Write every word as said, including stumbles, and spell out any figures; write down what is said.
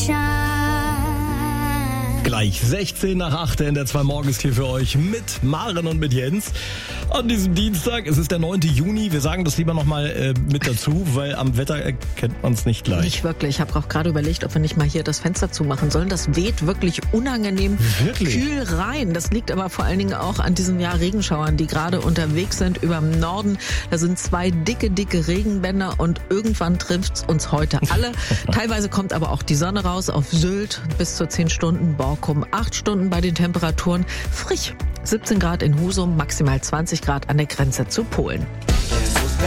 Gleich sechzehn nach acht in der zwei Morgens hier für euch mit Maren und mit Jens. An diesem Dienstag, es ist der neunte Juni, wir sagen das lieber nochmal äh, mit dazu, weil am Wetter erkennt man es nicht gleich. Nicht wirklich, ich habe auch gerade überlegt, ob wir nicht mal hier das Fenster zumachen sollen. Das weht wirklich unangenehm Wirklich? kühl rein. Das liegt aber vor allen Dingen auch an diesen ja, Regenschauern, die gerade unterwegs sind über dem Norden. Da sind zwei dicke, dicke Regenbänder und irgendwann trifft's uns heute alle. Teilweise kommt aber auch die Sonne raus auf Sylt bis zu zehn Stunden, Borkum acht Stunden bei den Temperaturen. Frisch, siebzehn Grad in Husum, maximal zwanzig Grad an der Grenze zu Polen.